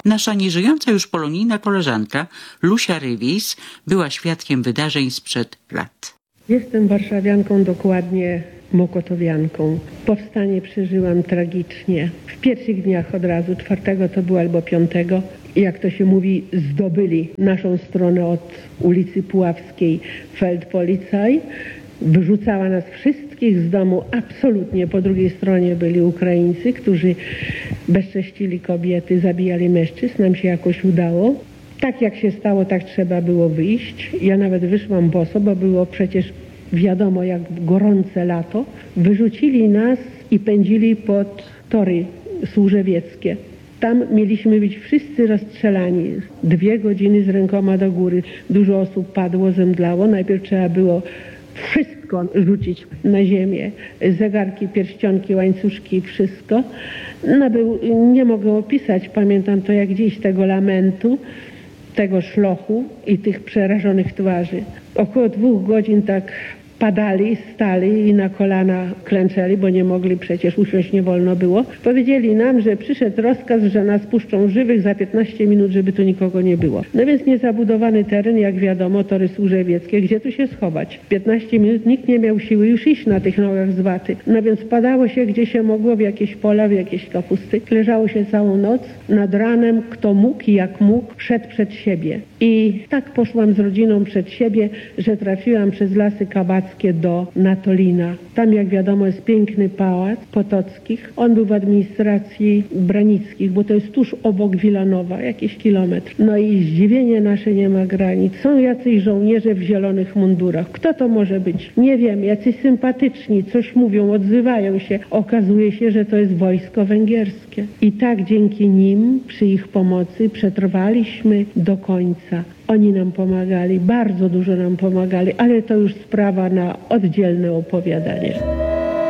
Nasza nieżyjąca już polonijna koleżanka Lucia Rywis była świadkiem wydarzeń sprzed lat. Jestem warszawianką, dokładnie mokotowianką. Powstanie przeżyłam tragicznie. W pierwszych dniach od razu, 4 to było albo 5, jak to się mówi, zdobyli naszą stronę od ulicy Puławskiej Feldpolizei. Wyrzucała nas wszystkich z domu absolutnie. Po drugiej stronie byli Ukraińcy, którzy bezcześcili kobiety, zabijali mężczyzn. Nam się jakoś udało. Tak jak się stało, tak trzeba było wyjść. Ja nawet wyszłam boso, bo było przecież wiadomo jak gorące lato. Wyrzucili nas i pędzili pod tory służewieckie. Tam mieliśmy być wszyscy rozstrzelani. 2 godziny z rękoma do góry. Dużo osób padło, zemdlało. Najpierw trzeba było wszystko rzucić na ziemię. Zegarki, pierścionki, łańcuszki, wszystko. Nie mogę opisać, pamiętam to jak dziś, tego lamentu, tego szlochu i tych przerażonych twarzy. Około 2 godzin tak padali, stali i na kolana klęczeli, bo nie mogli przecież usiąść, nie wolno było. Powiedzieli nam, że przyszedł rozkaz, że nas puszczą żywych za 15 minut, żeby tu nikogo nie było. No więc niezabudowany teren, jak wiadomo, tory służewieckie, gdzie tu się schować? 15 minut nikt nie miał siły już iść na tych nogach z waty. No więc padało się, gdzie się mogło, w jakieś pola, w jakieś kapusty. Leżało się całą noc. Nad ranem, kto mógł i jak mógł, szedł przed siebie. I tak poszłam z rodziną przed siebie, że trafiłam przez Lasy Kabackie do Natolina. Tam, jak wiadomo, jest piękny pałac Potockich. On był w administracji Branickich, bo to jest tuż obok Wilanowa, jakiś kilometr. No i zdziwienie nasze nie ma granic. Są jacyś żołnierze w zielonych mundurach. Kto to może być? Nie wiem. Jacyś sympatyczni, coś mówią, odzywają się. Okazuje się, że to jest wojsko węgierskie. I tak dzięki nim, przy ich pomocy, przetrwaliśmy do końca. Oni nam pomagali, bardzo dużo nam pomagali, ale to już sprawa na oddzielne opowiadanie.